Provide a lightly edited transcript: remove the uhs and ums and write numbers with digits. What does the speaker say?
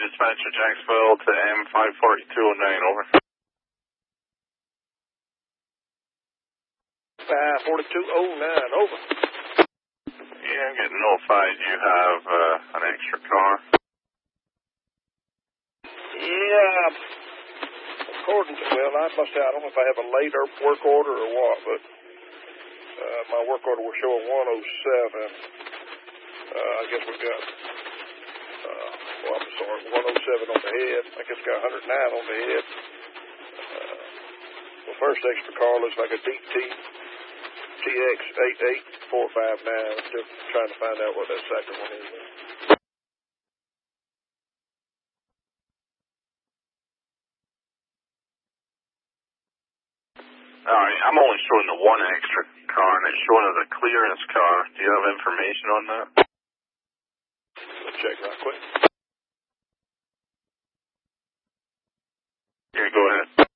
dispatcher Jacksonville to M54209, over. 54209, over. Yeah, I'm getting notified you have an extra car. Yeah, according to, well, I don't know if I have a later work order or what, but my work order was showing 107. I guess we got, I'm sorry, 107 on the head. I guess we got 109 on the head. The first extra car looks like a DT TX 88459. I'm still trying to find out what that second one is. Alright, I'm only showing the one extra car, and it's showing as a clearance car. Do you have information on that? Let's check right quick. Yeah, go ahead.